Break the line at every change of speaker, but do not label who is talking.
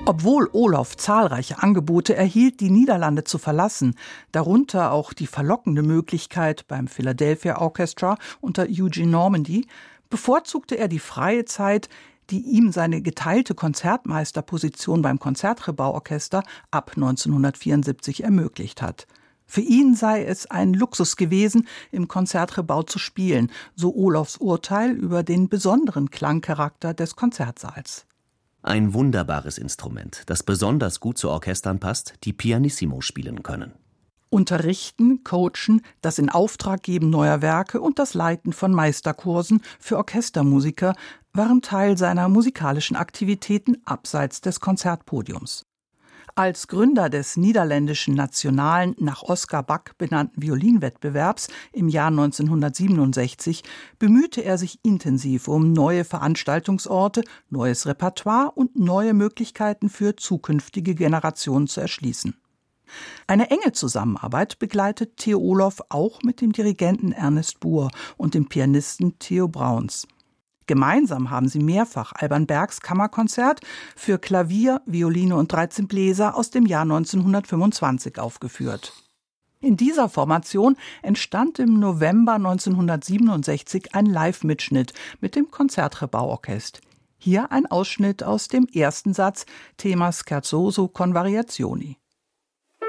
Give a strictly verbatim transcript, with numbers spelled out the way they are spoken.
Obwohl Olof zahlreiche Angebote erhielt, die Niederlande zu verlassen, darunter auch die verlockende Möglichkeit beim Philadelphia Orchestra unter Eugene Normandy, bevorzugte er die freie Zeit, die ihm seine geteilte Konzertmeisterposition beim Concertgebouw-Orchester ab neunzehnhundertvierundsiebzig ermöglicht hat. Für ihn sei es ein Luxus gewesen, im Concertgebouw zu spielen, so Olofs Urteil über den besonderen Klangcharakter des Konzertsaals.
Ein wunderbares Instrument, das besonders gut zu Orchestern passt, die pianissimo spielen können.
Unterrichten, Coachen, das Inauftraggeben neuer Werke und das Leiten von Meisterkursen für Orchestermusiker waren Teil seiner musikalischen Aktivitäten abseits des Konzertpodiums. Als Gründer des niederländischen nationalen, nach Oskar Back benannten Violinwettbewerbs im Jahr neunzehnhundertsiebenundsechzig bemühte er sich intensiv um neue Veranstaltungsorte, neues Repertoire und neue Möglichkeiten für zukünftige Generationen zu erschließen. Eine enge Zusammenarbeit begleitet Theo Olof auch mit dem Dirigenten Ernest Buhr und dem Pianisten Theo Brauns. Gemeinsam haben sie mehrfach Alban Bergs Kammerkonzert für Klavier, Violine und dreizehn Bläser aus dem Jahr neunzehnhundertfünfundzwanzig aufgeführt. In dieser Formation entstand im November neunzehnhundertsiebenundsechzig ein Live-Mitschnitt mit dem Concertgebouw-Orchester. Hier ein Ausschnitt aus dem ersten Satz, Thema Scherzoso con Variazioni.